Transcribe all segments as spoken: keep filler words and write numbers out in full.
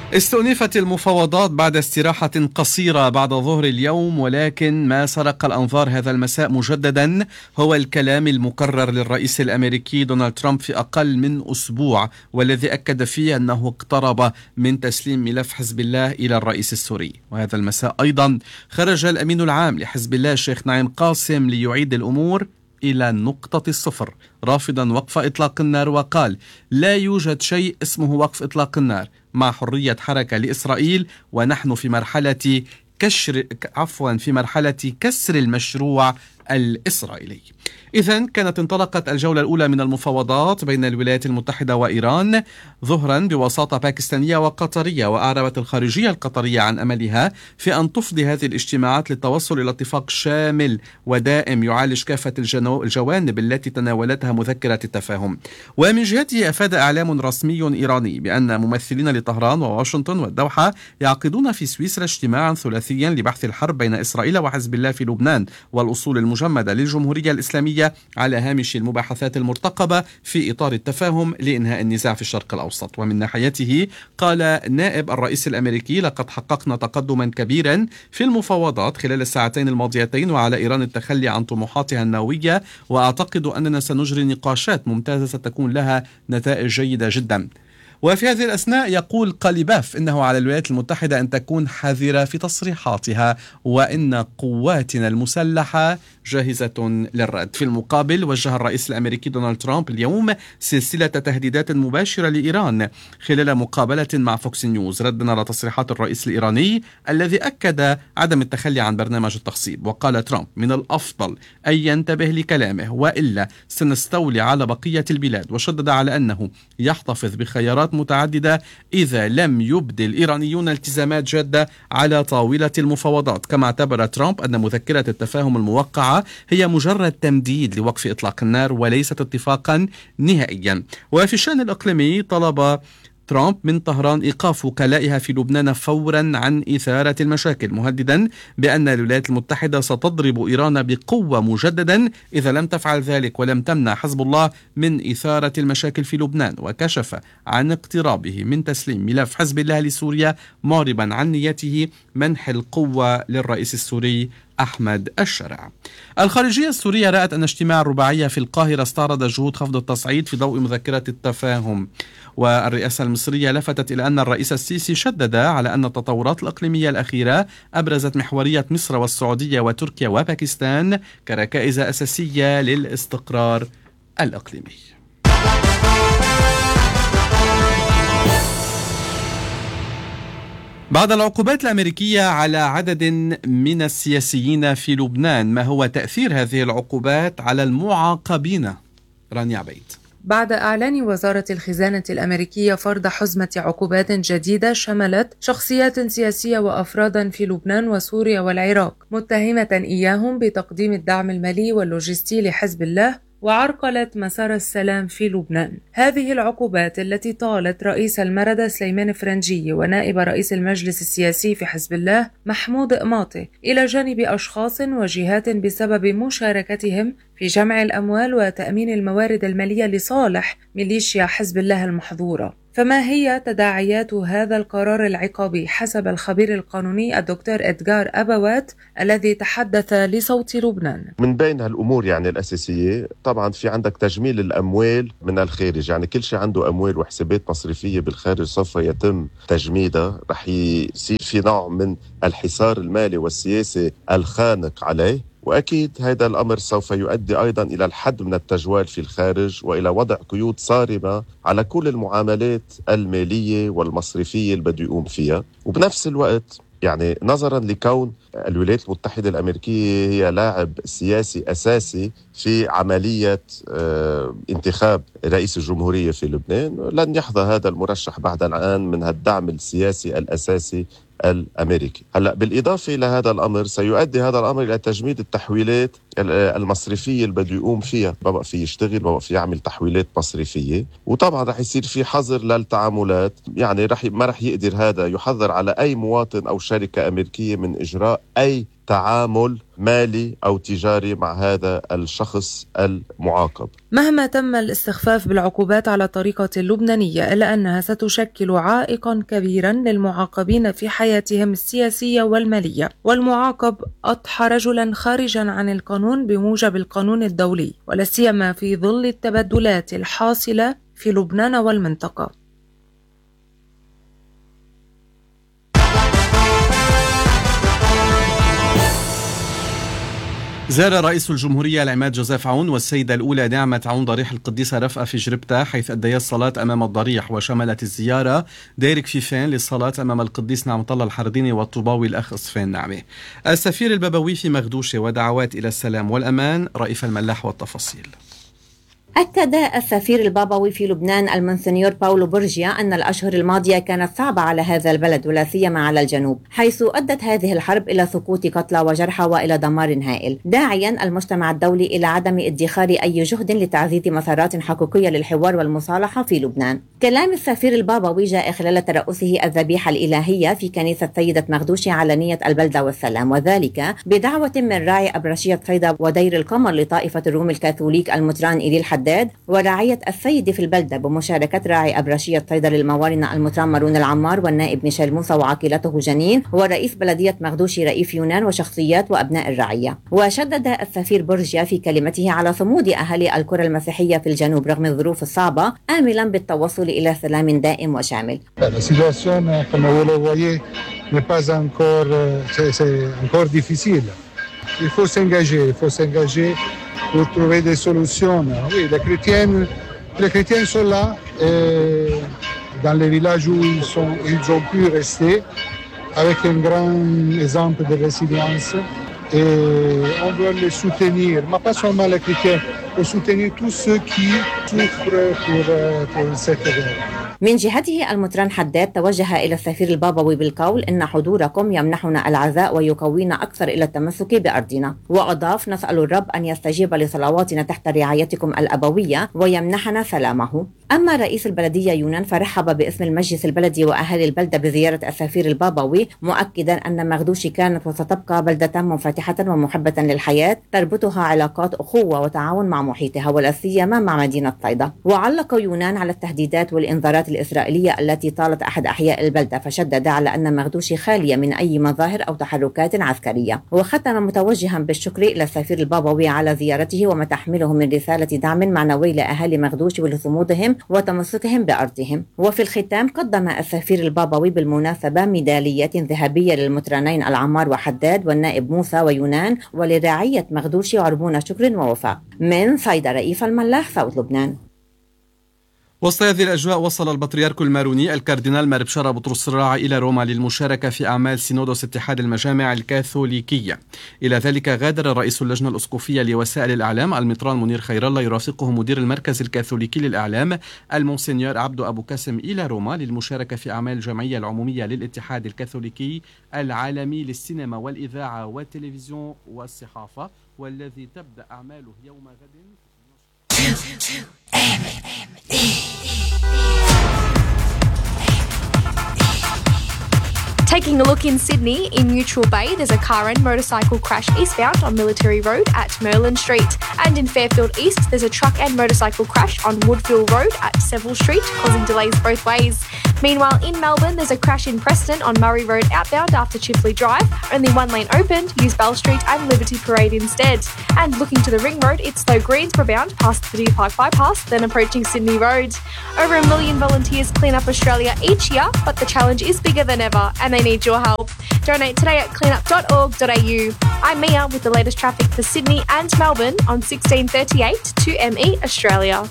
استؤنفت المفاوضات بعد استراحة قصيرة بعد ظهر اليوم، ولكن ما سرق الأنظار هذا المساء مجددا هو الكلام المكرر للرئيس الأمريكي دونالد ترامب في أقل من أسبوع، والذي أكد فيه أنه اقترب من تسليم ملف حزب الله إلى الرئيس السوري. وهذا المساء أيضا خرج الأمين العام لحزب الله الشيخ نعيم قاسم ليعيد الأمور إلى نقطة الصفر، رافضا وقف إطلاق النار، وقال: لا يوجد شيء اسمه وقف إطلاق النار، مع حرية حركة لإسرائيل، ونحن في مرحلة كشر عفوا في مرحلة كسر المشروع الإسرائيلي. إذن كانت انطلقت الجولة الأولى من المفاوضات بين الولايات المتحدة وإيران ظهرا بوساطة باكستانية وقطرية، وأعربت الخارجية القطرية عن أملها في أن تفضي هذه الاجتماعات للتوصل إلى اتفاق شامل ودائم يعالج كافة الجوانب التي تناولتها مذكرة التفاهم. ومن جهته أفاد إعلام رسمي إيراني بأن ممثلين لطهران وواشنطن والدوحة يعقدون في سويسرا اجتماعا ثلاثيا لبحث الحرب بين إسرائيل وحزب الله في لبنان والأصول المجمدة للجمهورية الإسلامية على هامش المباحثات المرتقبة في إطار التفاهم لإنهاء النزاع في الشرق الأوسط. ومن ناحيته قال نائب الرئيس الأمريكي: لقد حققنا تقدما كبيرا في المفاوضات خلال الساعتين الماضيتين، وعلى إيران التخلي عن طموحاتها النووية، وأعتقد أننا سنجري نقاشات ممتازة ستكون لها نتائج جيدة جدا. وفي هذه الأثناء يقول قاليباف إنه على الولايات المتحدة أن تكون حذرة في تصريحاتها، وإن قواتنا المسلحة جاهزة للرد. في المقابل وجه الرئيس الأمريكي دونالد ترامب اليوم سلسلة تهديدات مباشرة لإيران خلال مقابلة مع فوكس نيوز، ردا على تصريحات الرئيس الإيراني الذي أكد عدم التخلي عن برنامج التخصيب. وقال ترامب: من الأفضل أن ينتبه لكلامه، وإلا سنستولي على بقية البلاد. وشدد على أنه يحتفظ بخيارات متعددة إذا لم يبدي الإيرانيون التزامات جادة على طاولة المفاوضات. كما اعتبر ترامب أن مذكرة التفاهم الموقعة هي مجرد تمديد لوقف إطلاق النار وليست اتفاقا نهائيا. وفي الشأن الإقليمي طلب ترامب من طهران إيقاف وكلائها في لبنان فورا عن إثارة المشاكل، مهددا بأن الولايات المتحدة ستضرب إيران بقوة مجددا إذا لم تفعل ذلك ولم تمنع حزب الله من إثارة المشاكل في لبنان. وكشف عن اقترابه من تسليم ملف حزب الله لسوريا، معربا عن نيته منح القوة للرئيس السوري أحمد الشرع. الخارجية السورية رأت أن اجتماع الرباعية في القاهرة استعرض جهود خفض التصعيد في ضوء مذكرة التفاهم. والرئاسة المصرية لفتت إلى أن الرئيس السيسي شدد على أن التطورات الإقليمية الأخيرة أبرزت محورية مصر والسعودية وتركيا وباكستان كركائز أساسية للاستقرار الإقليمي. بعد العقوبات الأمريكية على عدد من السياسيين في لبنان، ما هو تأثير هذه العقوبات على المعاقبين؟ رانيا عبيد. بعد إعلان وزارة الخزانة الأمريكية فرض حزمة عقوبات جديدة شملت شخصيات سياسية وأفرادا في لبنان وسوريا والعراق، متهمة إياهم بتقديم الدعم المالي واللوجستي لحزب الله وعرقلت مسار السلام في لبنان. هذه العقوبات التي طالت رئيس المردة سليمان فرنجي ونائب رئيس المجلس السياسي في حزب الله محمود قماطي إلى جانب أشخاص وجهات بسبب مشاركتهم في جمع الأموال وتأمين الموارد المالية لصالح ميليشيا حزب الله المحظورة. فما هي تداعيات هذا القرار العقابي حسب الخبير القانوني الدكتور إدغار أبوات الذي تحدث لصوت لبنان؟ من بين هالأمور يعني الأساسية طبعا في عندك تجميل الأموال من الخارج، يعني كل شيء عنده أموال وحسابات مصرفية بالخارج سوف يتم تجميدها، رح يصير في نوع من الحصار المالي والسياسي الخانق عليه. وأكيد هذا الأمر سوف يؤدي أيضا إلى الحد من التجوال في الخارج وإلى وضع قيود صارمة على كل المعاملات المالية والمصرفية اللي بده يقوم فيها. وبنفس الوقت يعني نظرا لكون الولايات المتحدة الأمريكية هي لاعب سياسي أساسي في عملية انتخاب رئيس الجمهورية في لبنان، لن يحظى هذا المرشح بعد الآن من الدعم السياسي الأساسي الأمريكي. هلأ بالإضافة إلى هذا الأمر سيؤدي هذا الأمر إلى تجميد التحويلات المصرفية اللي بده يقوم فيها، ما بقى في يشتغل، ما بقى في يعمل تحويلات مصرفية. وطبعا رح يصير في حظر للتعاملات، يعني رح ما رح يقدر هذا يحظر على أي مواطن أو شركة أمريكية من إجراء أي تعامل مالي أو تجاري مع هذا الشخص المعاقب. مهما تم الاستخفاف بالعقوبات على طريقة اللبنانية إلا أنها ستشكل عائقا كبيرا للمعاقبين في حياتهم السياسية والمالية، والمعاقب أضحى رجلا خارجا عن القانون بموجب القانون الدولي، ولا سيما في ظل التبدلات الحاصلة في لبنان والمنطقة. زار رئيس الجمهورية العماد جوزيف عون والسيدة الأولى نعمة عون ضريح القديسة رفقة في جربتة، حيث أديا الصلاة أمام الضريح، وشملت الزيارة ديرك فيفين للصلاة أمام القديس نعمة الله الحرديني والطوباوي الأخ صفين نعمة. السفير البابوي في مغدوشة ودعوات إلى السلام والأمان. رئيف الملاح والتفاصيل. أكد السفير البابوي في لبنان المونسنيور باولو بورجيا أن الأشهر الماضية كانت صعبة على هذا البلد ولا سيما على الجنوب، حيث أدت هذه الحرب إلى سقوط قتلى وجرحى وإلى دمار هائل، داعيا المجتمع الدولي إلى عدم ادخار أي جهد لتعزيز مسارات حقيقية للحوار والمصالحة في لبنان. كلام السفير البابوي جاء خلال ترأسه الذبيحة الإلهية في كنيسة سيدة مغدوشي علنية البلدة والسلام، وذلك بدعوة من راعي أبرشية صيدا ودير القمر لطائفة الروم الكاثوليك المتران إليل حداد ورعاية السيد في البلدة، بمشاركة راعي أبرشية صيدا للموارنة المتران مارون العمار والنائب ميشيل موسى وعقيلته جنين ورئيس بلدية مغدوشي رئيف يونان وشخصيات وأبناء الرعية. وشدد السفير بورجيا في كلمته على صمود أهالي القرى المسيحية في الجنوب رغم الظروف الصعبة، آملا بالتوصل إلى سلام دائم وشامل. Il faut s'engager, il faut s'engager pour trouver des solutions. Oui, les chrétiens, les chrétiens sont là et dans les villages où ils sont, ils ont pu rester avec un grand exemple de résilience et on doit les soutenir, mais pas seulement les chrétiens, pour soutenir tous ceux qui souffrent pour, pour cette guerre. من جهته المتران حداد توجه إلى السفير البابوي بالقول إن حضوركم يمنحنا العزاء ويقوينا أكثر إلى التمسك بأرضنا، وأضاف نسأل الرب أن يستجيب لصلواتنا تحت رعايتكم الأبوية ويمنحنا سلامه. أما رئيس البلدية يونان فرحب باسم المجلس البلدي وأهالي البلدة بزيارة السفير البابوي، مؤكدا أن مغدوشي كانت وستبقى بلدة منفتحة ومحبة للحياة تربطها علاقات أخوة وتعاون مع محيطها ولا سيما مع مدينة صيدا. وعلق يونان على التهديدات والإنذارات الإسرائيلية التي طالت أحد أحياء البلدة، فشدد على أن مغدوشي خالية من أي مظاهر أو تحركات عسكرية، وختم متوجها بالشكر إلى السفير البابوي على زيارته وما تحمله من رسالة دعم معنوي لأهالي مغدوشي ولصمودهم وتمسكهم بأرضهم. وفي الختام قدم السفير البابوي بالمناسبة ميدالية ذهبية للمترانين العمار وحداد والنائب موسى ويونان ولرعية مغدوشي عربون شكر ووفاء. من صيدا رئيف الملاح، صوت لبنان. وسط هذه الأجواء وصل البطريرك الماروني الكاردينال مار بشارة بطرس الراعي إلى روما للمشاركة في أعمال سينودوس اتحاد المجامع الكاثوليكية. إلى ذلك غادر رئيس اللجنة الأسقفية لوسائل الإعلام المطران منير خير الله يرافقه مدير المركز الكاثوليكي للإعلام المونسنيور عبدو أبو كاسم إلى روما للمشاركة في أعمال الجمعية العمومية للاتحاد الكاثوليكي العالمي للسينما والإذاعة والتلفزيون والصحافة، والذي تبدأ أعماله يوم غد. Taking a look in Sydney, in Neutral Bay, there's a car and motorcycle crash eastbound on Military Road at Merlin Street. And in Fairfield East, there's a truck and motorcycle crash on Woodville Road at Seville Street, causing delays both ways. Meanwhile, in Melbourne, there's a crash in Preston on Murray Road outbound after Chifley Drive. Only one lane opened, use Bell Street and Liberty Parade instead. And looking to the Ring Road, it's slow Greensboro bound past the Deer Park bypass, then approaching Sydney Road. Over a million volunteers clean up Australia each year, but the challenge is bigger than ever and they need your help. Donate today at cleanup dot org dot a u. I'm Mia with the latest traffic for Sydney and Melbourne on sixteen thirty-eight to M E Australia.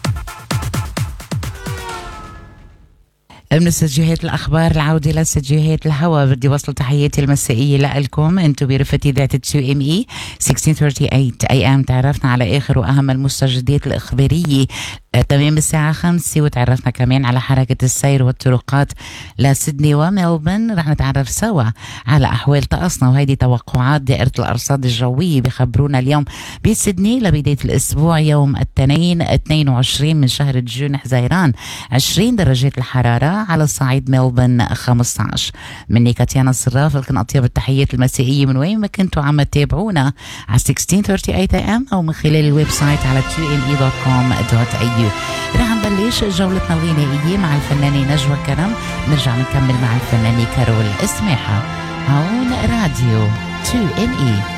من استديوهات الأخبار العودة لاستديوهات الهواء، بدي وصل تحياتي المسائية لكم انتم برفة إذاعة تو ام اي ستة عشر ثلاثة وثلاثين اي ام. تعرفنا على آخر وأهم المستجدات الإخبارية تمام الساعة خمسة، وتعرفنا كمان على حركة السير والطرقات لسيدني وملبن. رح نتعرف سوا على أحوال طقسنا، وهيدي توقعات دائرة الأرصاد الجوية. بخبرونا اليوم بسيدني لبداية الأسبوع يوم الاثنين اثنين وعشرين من شهر جون حزيران عشرين درجات الحرارة، على صعيد ملبن خمسة عشر. مني كاتيانا الصراف، لكن أطيب التحيات المسائية من وين ما كنتوا عم تتابعونا على ستة عشر ثلاثين إيه إيه إم أو من خلال الويب سايت على تو إم إي دوت كوم دوت إيه يو. رح نبلش جولتنا الغنائية مع الفنانة نجوى كرم، نرجع نكمل مع الفنانة كارول اسماحة. هون راديو تو إم إي.